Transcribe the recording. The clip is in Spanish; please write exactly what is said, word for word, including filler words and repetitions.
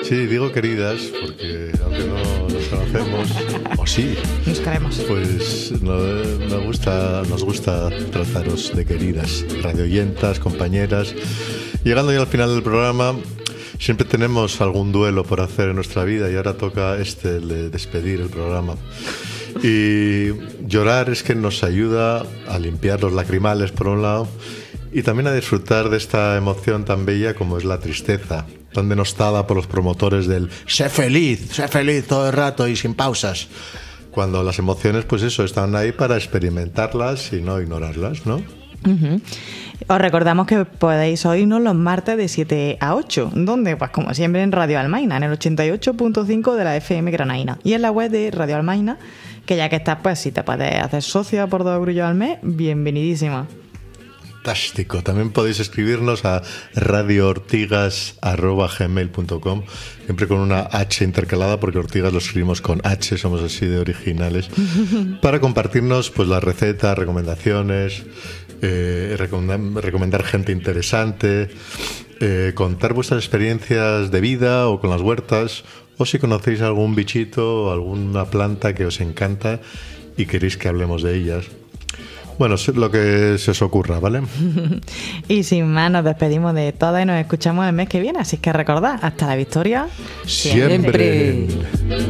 Sí, digo queridas porque aunque no nos conocemos, o sí, nos queremos. Pues no, me gusta, nos gusta trataros de queridas, radioyentas, compañeras. Llegando ya al final del programa, siempre tenemos algún duelo por hacer en nuestra vida y ahora toca este, el de despedir el programa. Y llorar es que nos ayuda a limpiar los lacrimales, por un lado, y también a disfrutar de esta emoción tan bella como es la tristeza, tan denostada por los promotores del sé feliz, sé feliz todo el rato y sin pausas. Cuando las emociones, pues eso, están ahí para experimentarlas y no ignorarlas, ¿no? Uh-huh. Os recordamos que podéis oírnos los martes de siete a ocho, donde, pues como siempre, en Radio Almaina, en el ochenta y ocho punto cinco de la F M Granaína, y en la web de Radio Almaina, que ya que estás, pues si te puedes hacer socia por dos euros al mes, bienvenidísima. Fantástico. También podéis escribirnos a radio ortigas arroba gmail punto com, siempre con una H intercalada, porque Ortigas lo escribimos con H, somos así de originales, para compartirnos pues las recetas, recomendaciones, eh, recomendar, recomendar gente interesante, eh, contar vuestras experiencias de vida o con las huertas, o si conocéis algún bichito o alguna planta que os encanta y queréis que hablemos de ellas. Bueno, lo que se os ocurra, ¿vale? Y sin más, nos despedimos de todas y nos escuchamos el mes que viene. Así que recordad, hasta la victoria siempre. siempre.